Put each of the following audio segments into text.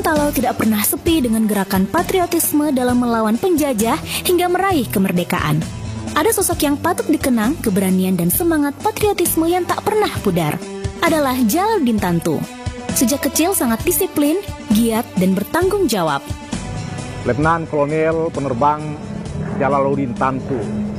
Gorontalo tidak pernah sepi dengan gerakan patriotisme dalam melawan penjajah hingga meraih kemerdekaan. Ada sosok yang patut dikenang keberanian dan semangat patriotisme yang tak pernah pudar. Adalah Djalaluddin Tantu. Sejak kecil sangat disiplin, giat, dan bertanggung jawab. Letnan Kolonel Penerbang Djalaluddin Tantu,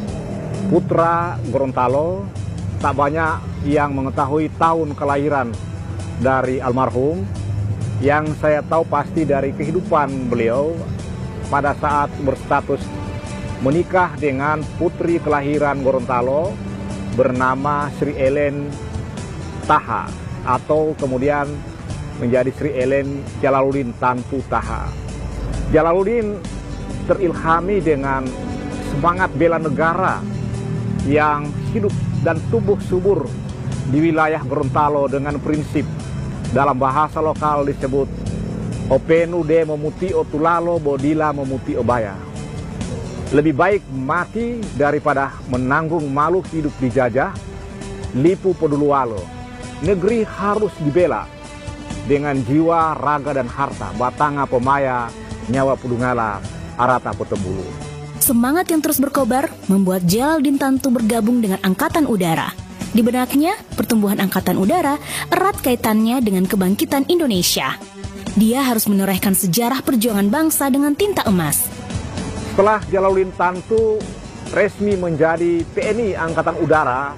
putra Gorontalo. Tak banyak yang mengetahui tahun kelahiran dari almarhum. Yang saya tahu pasti dari kehidupan beliau pada saat berstatus menikah dengan putri kelahiran Gorontalo bernama Sri Ellen Taha, atau kemudian menjadi Sri Ellen Djalaluddin Tantu Taha. Djalaluddin terilhami dengan semangat bela negara yang hidup dan tumbuh subur di wilayah Gorontalo dengan prinsip dalam bahasa lokal disebut Openu de memuti otulalo bodila memuti obaya. Lebih baik mati daripada menanggung malu hidup dijajah. Lipu podulualo. Negeri harus dibela dengan jiwa, raga, dan harta. Batanga pemaya, nyawa pudungala, arata potembulu. Semangat yang terus berkobar membuat Djalaluddin Tantu bergabung dengan Angkatan Udara. Di benaknya, pertumbuhan Angkatan Udara erat kaitannya dengan kebangkitan Indonesia. Dia harus menorehkan sejarah perjuangan bangsa dengan tinta emas. Setelah Djalaluddin Tantu resmi menjadi TNI Angkatan Udara,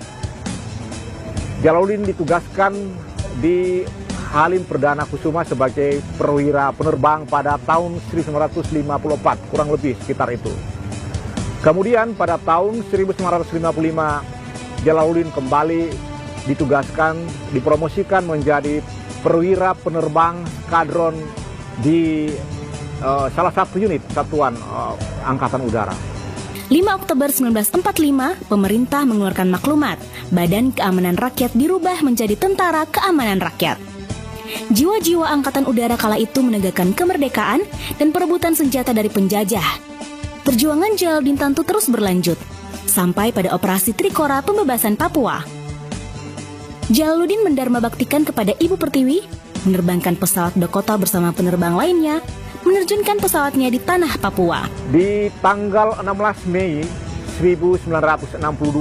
Djalaluddin ditugaskan di Halim Perdana Kusuma sebagai perwira penerbang pada tahun 1954, kurang lebih sekitar itu. Kemudian pada tahun 1955, Djalaluddin kembali ditugaskan, dipromosikan menjadi perwira penerbang skadron di salah satu unit satuan Angkatan Udara. 5 Oktober 1945, pemerintah mengeluarkan maklumat, Badan Keamanan Rakyat dirubah menjadi Tentara Keamanan Rakyat. Jiwa-jiwa Angkatan Udara kala itu menegakkan kemerdekaan dan perebutan senjata dari penjajah. Perjuangan Djalaluddin Tantu terus berlanjut, sampai pada operasi Trikora pembebasan Papua. Djalaluddin mendarmabaktikan kepada Ibu Pertiwi, menerbangkan pesawat Dakota bersama penerbang lainnya, menerjunkan pesawatnya di tanah Papua. Di tanggal 16 Mei 1962,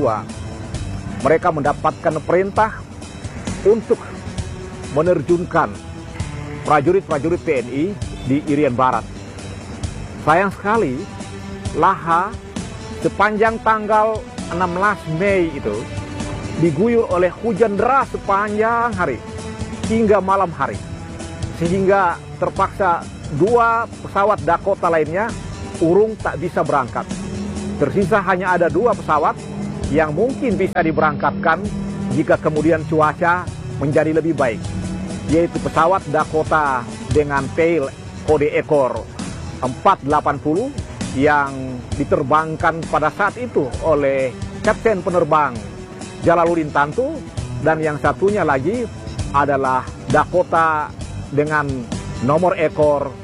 mereka mendapatkan perintah untuk menerjunkan prajurit-prajurit TNI di Irian Barat. Sayang sekali, Laha sepanjang tanggal 16 Mei itu diguyur oleh hujan deras sepanjang hari hingga malam hari, sehingga terpaksa 2 pesawat Dakota lainnya urung tak bisa berangkat. Tersisa hanya ada 2 pesawat yang mungkin bisa diberangkatkan jika kemudian cuaca menjadi lebih baik, yaitu pesawat Dakota dengan tail kode ekor 480 yang diterbangkan pada saat itu oleh Kapten Penerbang Djalaluddin Tantu, dan yang satunya lagi adalah Dakota dengan nomor ekor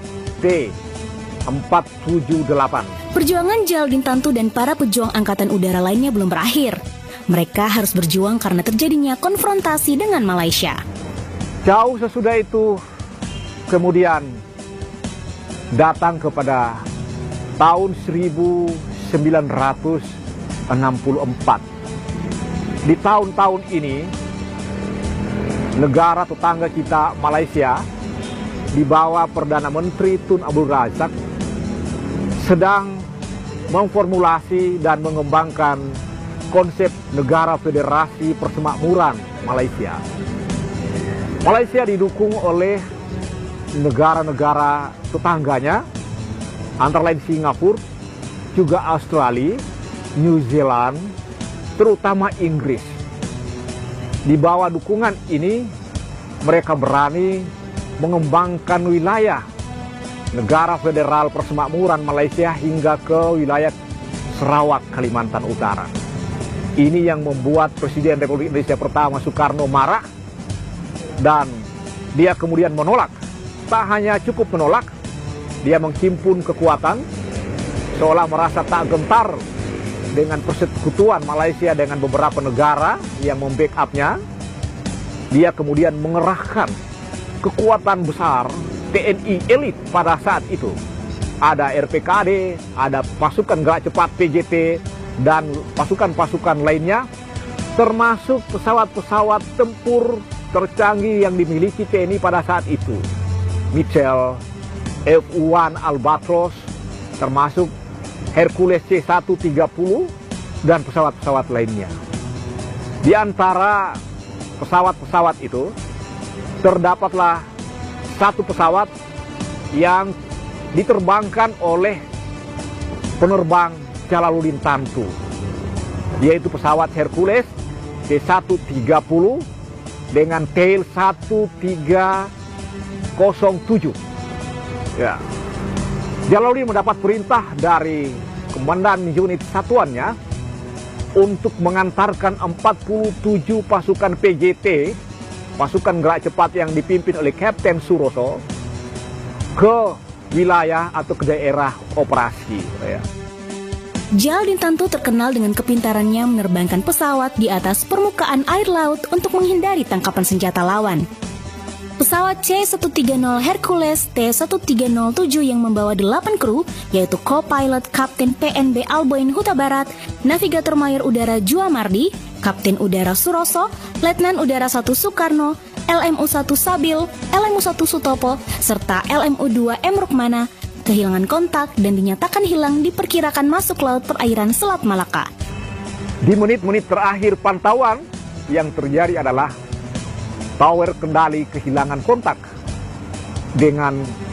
T478. Perjuangan Djalaluddin Tantu dan para pejuang Angkatan Udara lainnya belum berakhir. Mereka harus berjuang karena terjadinya konfrontasi dengan Malaysia. Jauh sesudah itu, kemudian datang kepada tahun 1964. Di tahun-tahun ini, negara tetangga kita Malaysia di bawah Perdana Menteri Tun Abdul Razak sedang memformulasi dan mengembangkan konsep negara federasi persemakmuran Malaysia. Malaysia didukung oleh negara-negara tetangganya, antara lain Singapura, juga Australia, New Zealand, terutama Inggris. Di bawah dukungan ini, mereka berani mengembangkan wilayah negara federal persemakmuran Malaysia hingga ke wilayah Sarawak, Kalimantan Utara. Ini yang membuat Presiden Republik Indonesia pertama Soekarno marah, dan dia kemudian menolak. Tak hanya cukup menolak, dia menghimpun kekuatan, seolah merasa tak gentar dengan persekutuan Malaysia dengan beberapa negara yang membackup-nya. Dia kemudian mengerahkan kekuatan besar TNI elit pada saat itu. Ada RPKAD, ada pasukan gerak cepat PJT, dan pasukan-pasukan lainnya, termasuk pesawat-pesawat tempur tercanggih yang dimiliki TNI pada saat itu. Mitchell, F-1 Albatros, termasuk Hercules C-130, dan pesawat-pesawat lainnya. Di antara pesawat-pesawat itu, terdapatlah satu pesawat yang diterbangkan oleh penerbang Jalaluddin Tantu, yaitu pesawat Hercules C-130 dengan tail 1307. Ya. Jalaluddin mendapat perintah dari komandan unit satuannya untuk mengantarkan 47 pasukan PJT, pasukan gerak cepat yang dipimpin oleh Kapten Suroso, ke wilayah atau ke daerah operasi. Ya. Jalaluddin Tantu terkenal dengan kepintarannya menerbangkan pesawat di atas permukaan air laut untuk menghindari tangkapan senjata lawan. Pesawat C-130 Hercules T-1307 yang membawa 8 kru, yaitu co-pilot Kapten PNB Alboin Huta Barat, Navigator Mayor Udara Jua Mardi, Kapten Udara Suroso, Letnan Udara 1 Soekarno, LMU-1 Sabil, LMU-1 Sutopo, serta LMU-2 M. Rukmana, kehilangan kontak dan dinyatakan hilang diperkirakan masuk laut perairan Selat Malaka. Di menit-menit terakhir pantauan, yang terjadi adalah tower kendali kehilangan kontak dengan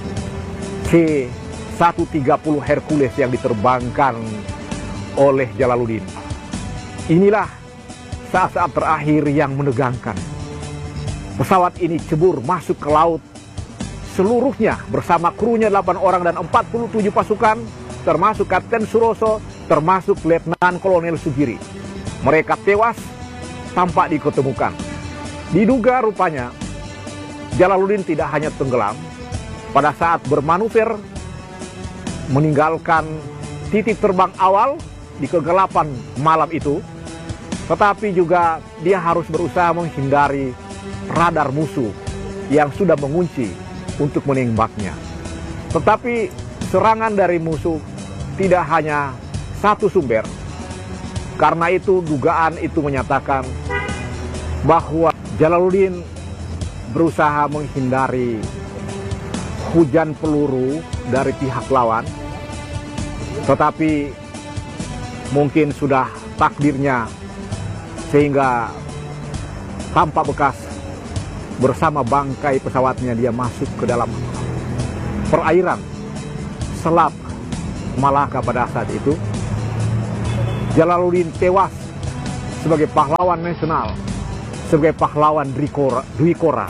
C-130 Hercules yang diterbangkan oleh Jalaluddin. Inilah saat-saat terakhir yang menegangkan. Pesawat ini cebur masuk ke laut seluruhnya bersama krunya 8 orang dan 47 pasukan, termasuk Kapten Suroso, termasuk Letnan Kolonel Sugiri. Mereka tewas tanpa diketemukan. Diduga rupanya Jalaluddin tidak hanya tenggelam pada saat bermanuver meninggalkan titik terbang awal di kegelapan malam itu, tetapi juga dia harus berusaha menghindari radar musuh yang sudah mengunci untuk menembaknya. Tetapi serangan dari musuh tidak hanya satu sumber. Karena itu dugaan itu menyatakan bahwa Jalaluddin berusaha menghindari hujan peluru dari pihak lawan, tetapi mungkin sudah takdirnya sehingga tanpa bekas bersama bangkai pesawatnya dia masuk ke dalam perairan Selat Malaka pada saat itu. Jalaluddin tewas sebagai pahlawan nasional, sebagai pahlawan Dwi Kora.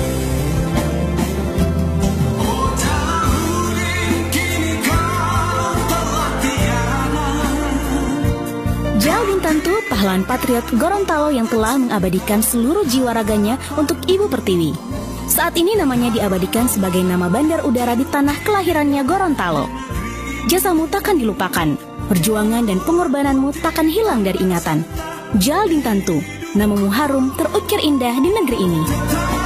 Jalaluddin Tantu, pahlawan patriot Gorontalo yang telah mengabadikan seluruh jiwa raganya untuk Ibu Pertiwi. Saat ini namanya diabadikan sebagai nama bandar udara di tanah kelahirannya Gorontalo. Jasamu takkan dilupakan, perjuangan dan pengorbananmu takkan hilang dari ingatan. Jalaluddin Tantu, namamu harum terukir indah di negeri ini.